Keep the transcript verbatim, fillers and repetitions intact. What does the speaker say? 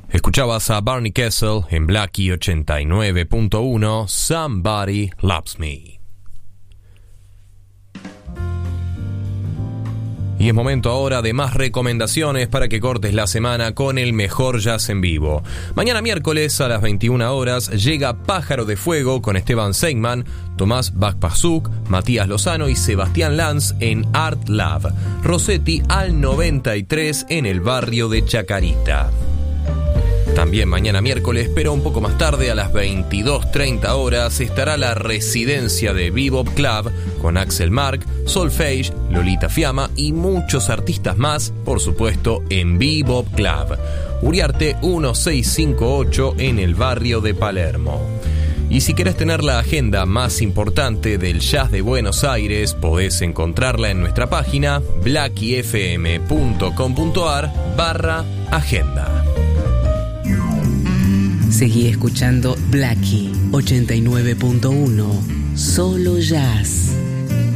Escuchabas a Barney Kessel en Blackie ochenta y nueve punto uno, Somebody Loves Me. Y es momento ahora de más recomendaciones para que cortes la semana con el mejor jazz en vivo. Mañana miércoles a las veintiuna horas llega Pájaro de Fuego con Esteban Seigman, Tomás Bakpazuk, Matías Lozano y Sebastián Lanz en Art Lab. Rossetti al noventa y tres en el barrio de Chacarita. También mañana miércoles, pero un poco más tarde, a las veintidós treinta horas, estará la residencia de Bebop Club con Axel Mark, Solfege, Lolita Fiamma y muchos artistas más, por supuesto, en Bebop Club. Uriarte mil seiscientos cincuenta y ocho en el barrio de Palermo. Y si querés tener la agenda más importante del jazz de Buenos Aires, podés encontrarla en nuestra página blackiefm.com.ar barra agenda. Seguí escuchando Blackie ochenta y nueve punto uno, solo jazz.